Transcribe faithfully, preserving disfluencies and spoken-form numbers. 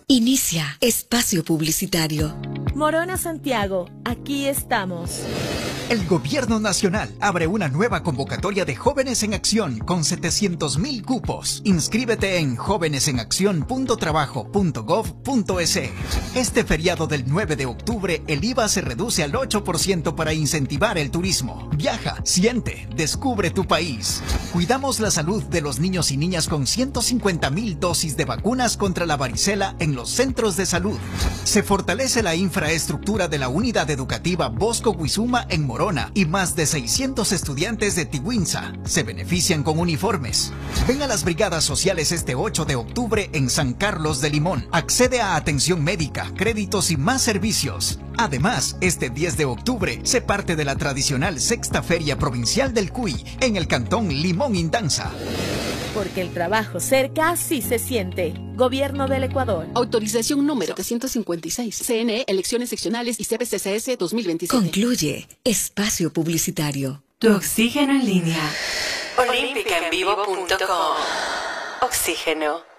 Inicia espacio publicitario. Morona Santiago, aquí estamos. El Gobierno Nacional abre una nueva convocatoria de Jóvenes en Acción con setecientos mil cupos. Inscríbete en jóvenes en acción punto trabajo punto gov punto es. Este feriado del nueve de octubre, el I V A se reduce al ocho por ciento para incentivar el turismo. Viaja, siente, descubre tu país. Cuidamos la salud de los niños y niñas con ciento cincuenta mil dosis de vacunas contra la varicela en los centros de salud. Se fortalece la infraestructura de la unidad educativa Bosco Huizuma en Morona y más de seiscientos estudiantes de Tiguinza se benefician con uniformes. Ven a las brigadas sociales este ocho de octubre en San Carlos de Limón. Accede a atención médica, créditos y más servicios. Además, este diez de octubre se parte de la tradicional Sexta Feria Provincial del Cuy en el cantón Limón Indanza. Porque el trabajo cerca sí se siente. Gobierno del Ecuador. Autorización número setecientos cincuenta y seis. C N E, elecciones seccionales y C P C C S dos mil veintisiete. Concluye espacio publicitario. Tu oxígeno en línea. olímpica en vivo punto com. Oxígeno.